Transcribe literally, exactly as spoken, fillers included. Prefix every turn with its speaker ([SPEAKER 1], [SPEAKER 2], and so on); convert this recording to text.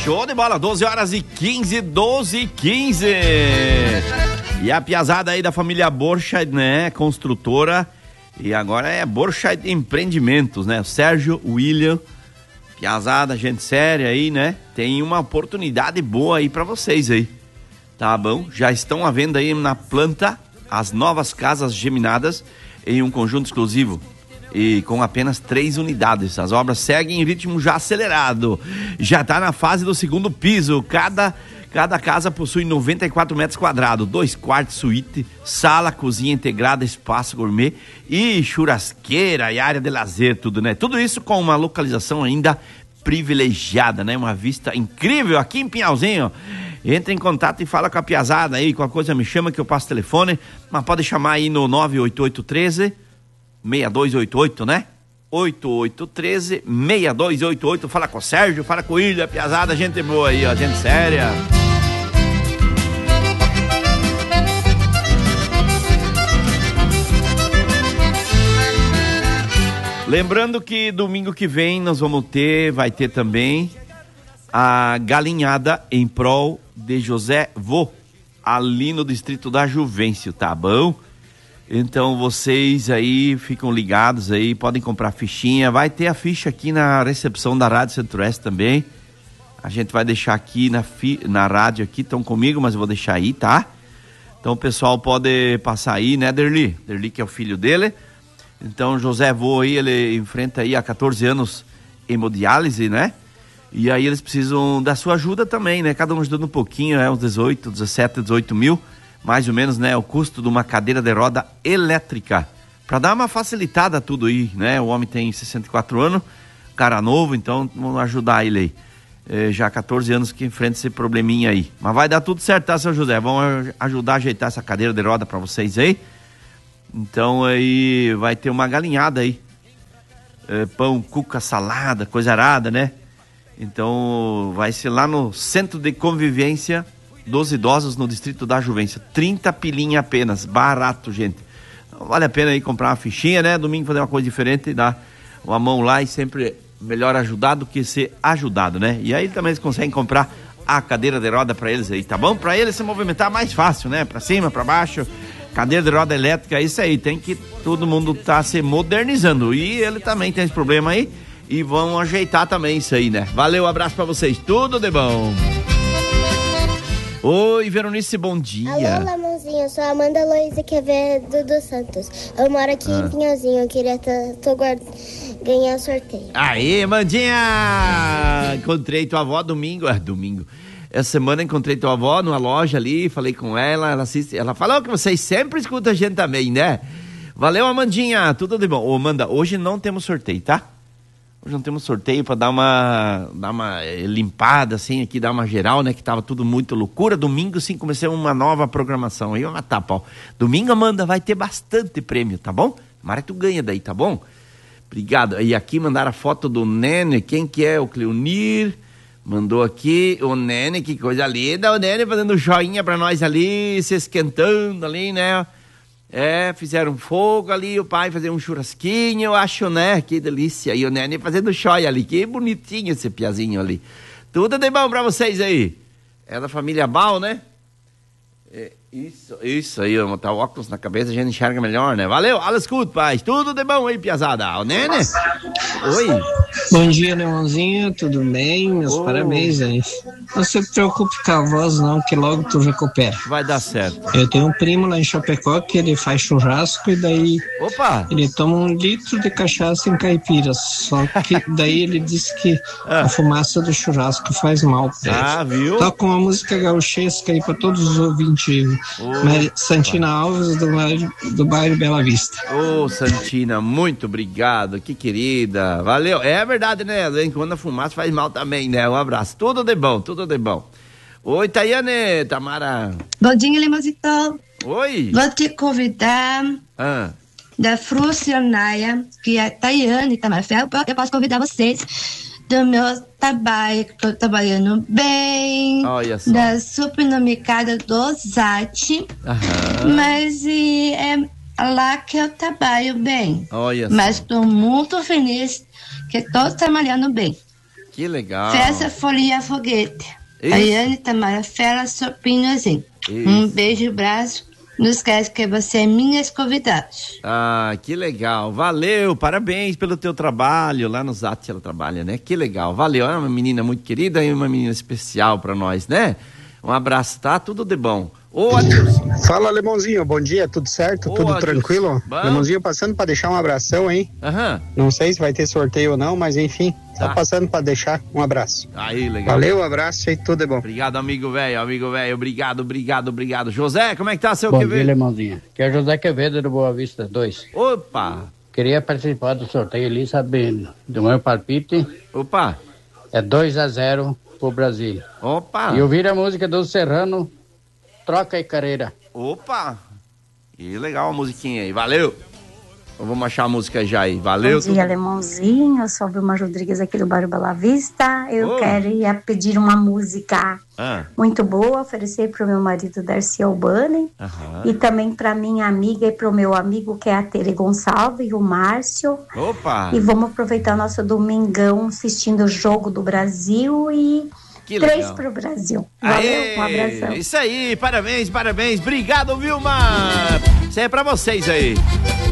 [SPEAKER 1] Show de bola, doze horas e quinze, doze e quinze. E a piazada aí da família Borchardt, né, construtora, e agora é Borchardt Empreendimentos, né, o Sérgio, o William, piazada, gente séria aí, né, tem uma oportunidade boa aí pra vocês aí, tá bom? Já estão à venda aí na planta as novas casas geminadas em um conjunto exclusivo e com apenas três unidades. As obras seguem em ritmo já acelerado. Já está na fase do segundo piso. Cada, cada casa possui noventa e quatro metros quadrados, dois quartos, suíte, sala, cozinha integrada, espaço gourmet e churrasqueira e área de lazer, tudo, né? Tudo isso com uma localização ainda privilegiada, né? Uma vista incrível aqui em Pinhalzinho. Entra em contato e fala com a piazada aí, qualquer coisa me chama que eu passo o telefone, mas pode chamar aí no nove oito oito um três, seis dois oito oito, né? oito oito um três, seis dois oito oito. Fala com o Sérgio, fala com o Ilha, piazada, gente boa aí, ó, gente séria. Lembrando que domingo que vem nós vamos ter, vai ter também a galinhada em prol de José Vô, ali no distrito da Juvencio, tá bom? Então vocês aí ficam ligados aí, podem comprar fichinha, vai ter a ficha aqui na recepção da Rádio Centro-Oeste também. A gente vai deixar aqui na, fi, na rádio aqui, estão comigo, mas eu vou deixar aí, tá? Então o pessoal pode passar aí, né, Derli? Derli que é o filho dele. Então José Vô aí, ele enfrenta aí há quatorze anos hemodiálise, né? E aí eles precisam da sua ajuda também, né? Cada um ajudando um pouquinho, é uns dezoito, dezessete, dezoito mil, mais ou menos, né? O custo de uma cadeira de roda elétrica. Pra dar uma facilitada tudo aí, né? O homem tem sessenta e quatro anos, cara novo, então vamos ajudar ele aí. É, já há quatorze anos que enfrenta esse probleminha aí. Mas vai dar tudo certo, tá, seu José? Vamos ajudar a ajeitar essa cadeira de roda pra vocês aí. Então aí vai ter uma galinhada aí. É, pão, cuca, salada, coisa arada, né? Então vai ser lá no Centro de Convivência dos Idosos no Distrito da Juvencio. trinta pilinha apenas, barato, gente. Então, vale a pena aí comprar uma fichinha, né? Domingo fazer uma coisa diferente e dar uma mão lá, e sempre melhor ajudar do que ser ajudado, né? E aí também eles conseguem comprar a cadeira de roda pra eles aí, tá bom? Pra eles se movimentar mais fácil, né? Pra cima, pra baixo, cadeira de roda elétrica, é isso aí. Tem que todo mundo tá se modernizando. E ele também tem esse problema aí. E vão ajeitar também isso aí, né? Valeu, abraço pra vocês, tudo de bom. Oi, Veronice, bom dia.
[SPEAKER 2] Alô, Lamãozinho, eu sou a Amanda Luísa Quevedo dos Santos. Eu moro aqui ah. em Pinhalzinho, eu queria t- tô guard... ganhar sorteio.
[SPEAKER 1] Aê, Mandinha! Encontrei tua avó domingo, é domingo. Essa semana encontrei tua avó numa loja ali, falei com ela, ela assiste, ela falou que vocês sempre escutam a gente também, né? Valeu, Amandinha, tudo de bom. Ô, Amanda, hoje não temos sorteio, tá? Hoje não temos sorteio para dar uma, dar uma limpada, assim, aqui, dar uma geral, né? Que tava tudo muito loucura. Domingo, sim, comecei uma nova programação. Aí vai matar, pau. Domingo, Amanda, vai ter bastante prêmio, tá bom? Mara, tu ganha daí, tá bom? Obrigado. E aqui mandaram a foto do Nene. Quem que é? O Cleonir. Mandou aqui o Nene, que coisa linda. O Nene fazendo joinha pra nós ali, se esquentando ali, né? É, fizeram fogo ali, o pai fazendo um churrasquinho, eu acho, né? Que delícia. E o Nene fazendo joia ali, que bonitinho esse piazinho ali. Tudo de bom pra vocês aí. É da família Bal, né? É, isso, isso aí, vou botar o óculos na cabeça, a gente enxerga melhor, né? Valeu, alles gut, pai. Tudo de bom aí, piazada. O Nene? Oi.
[SPEAKER 3] Bom dia, Leãozinho, tudo bem? Meus oh. parabéns aí. Não se preocupe com a voz não, que logo tu recupera.
[SPEAKER 1] Vai dar certo.
[SPEAKER 3] Eu tenho um primo lá em Chapecó que ele faz churrasco e daí
[SPEAKER 1] Opa.
[SPEAKER 3] ele toma um litro de cachaça em caipira, só que daí ele disse que ah. a fumaça do churrasco faz mal pra ele.
[SPEAKER 1] Ah, viu?
[SPEAKER 3] Toca uma música gauchesca aí pra todos os ouvintes. Oh. Mas Santina Alves do bairro, do bairro Bela Vista.
[SPEAKER 1] Ô, oh, Santina, muito obrigado, que querida. Valeu. É verdade, né? Quando a fumaça faz mal também, né? Um abraço. Tudo de bom, tudo de bom. Oi, Tayane, Tamara.
[SPEAKER 4] Bom dia, Limosito.
[SPEAKER 1] Oi.
[SPEAKER 4] Vou te convidar
[SPEAKER 1] ah.
[SPEAKER 4] da Frucionaia, que é Tayane, Tamara. Eu posso convidar vocês do meu trabalho, que estou trabalhando bem.
[SPEAKER 1] Olha só.
[SPEAKER 4] Da supernomicada do Zati.
[SPEAKER 1] Aham.
[SPEAKER 4] Mas e, é lá que eu trabalho bem.
[SPEAKER 1] Olha só.
[SPEAKER 4] Mas estou muito feliz que estou trabalhando bem.
[SPEAKER 1] que legal.
[SPEAKER 4] Festa Folia Foguete.
[SPEAKER 1] Isso.
[SPEAKER 4] Ayane Tamara Fera Sopinhozinho. Um beijo e abraço. Não esquece que você é minhas convidadas.
[SPEAKER 1] Ah, que legal. Valeu, parabéns pelo teu trabalho. Lá no Zat ela trabalha, né? Que legal. Valeu, é uma menina muito querida e uma menina especial pra nós, né? Um abraço, tá? Tudo de bom. Ô, Adilson.
[SPEAKER 5] Fala, Alemãozinho. Bom dia, tudo certo?
[SPEAKER 1] Ô,
[SPEAKER 5] tudo
[SPEAKER 1] Adilson.
[SPEAKER 5] tranquilo?
[SPEAKER 1] Bom.
[SPEAKER 5] Alemãozinho passando pra deixar um abração, hein?
[SPEAKER 1] Aham.
[SPEAKER 5] Não sei se vai ter sorteio ou não, mas enfim,
[SPEAKER 1] Tá.
[SPEAKER 5] só passando pra deixar um abraço.
[SPEAKER 1] Aí, legal.
[SPEAKER 5] Valeu, um abraço e tudo é bom.
[SPEAKER 1] Obrigado, amigo velho, amigo velho. Obrigado, obrigado, obrigado. José, como é que tá, seu
[SPEAKER 6] Bom dia,
[SPEAKER 1] Quevedo?
[SPEAKER 6] Alemãozinho. Que é José Quevedo do Boa Vista dois.
[SPEAKER 1] Opa,
[SPEAKER 6] Queria participar do sorteio ali, sabendo do meu palpite.
[SPEAKER 1] opa,
[SPEAKER 6] É dois a zero pro Brasil.
[SPEAKER 1] opa,
[SPEAKER 6] E ouvir a música do Serrano, Troca e Carreira.
[SPEAKER 1] opa. Que legal a musiquinha aí, valeu. Então vamos achar a música já aí, valeu.
[SPEAKER 7] Bom dia, Alemãozinho. Eu sou a Vilma Rodrigues aqui do bairro Bela Vista. Eu
[SPEAKER 1] Oi.
[SPEAKER 7] queria pedir uma música
[SPEAKER 1] Ah,
[SPEAKER 7] muito boa, oferecer para o meu marido Darcy Albani
[SPEAKER 1] aham.
[SPEAKER 7] e também para minha amiga e para o meu amigo que é a Tere Gonçalves e o Márcio.
[SPEAKER 1] Opa,
[SPEAKER 7] E vamos aproveitar nosso domingão assistindo o jogo do Brasil e
[SPEAKER 1] que
[SPEAKER 7] três
[SPEAKER 1] legal.
[SPEAKER 7] para o Brasil. Valeu,
[SPEAKER 1] Aê,
[SPEAKER 7] um abração.
[SPEAKER 1] isso aí, parabéns, parabéns. Obrigado, Vilma. Isso aí é pra vocês aí.